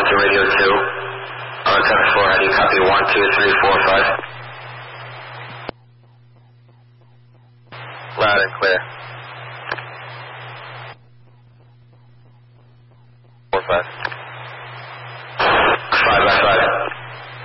to radio 2. Antenna 4, how do you copy? 1, 2, 3, 4, 5. Loud and clear. 4, 5. 5 by 5.